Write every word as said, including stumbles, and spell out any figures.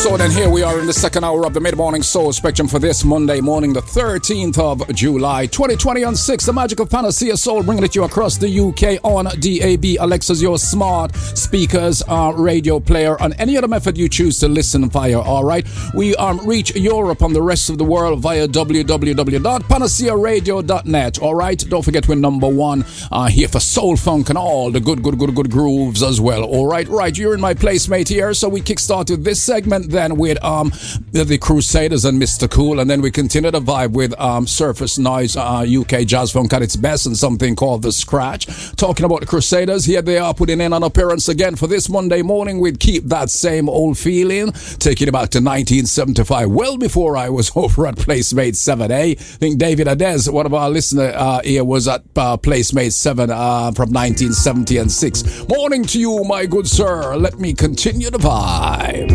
So then here we are in the second hour of the Mid-Morning Soul Spectrum for this Monday morning, the thirteenth of July, twenty twenty on six. The magical Panacea Soul bringing it to you across the U K on D A B, Alexa's your smart speakers, uh, radio player, and any other method you choose to listen via, all right? We um, reach Europe and the rest of the world via w w w dot panacea radio dot net, all right? Don't forget we're number one uh, here for soul funk and all the good, good, good, good grooves as well, all right? Right, you're in my place, mate, here, so we kickstarted this segment then with um the, the Crusaders and Mister Cool, and then we continue the vibe with um Surface Noise, uh, U K jazz funk at its best, and something called The Scratch. Talking about the Crusaders, here they are putting in an appearance again for this Monday morning with Keep That Same Old Feeling, taking it back to nineteen seventy-five, well before I was over at Placemate seven A. I think David Adez, one of our listeners uh, here, was at uh, Placemate seven uh, from nineteen seventy and six. Morning to you, my good sir. Let me continue the vibe.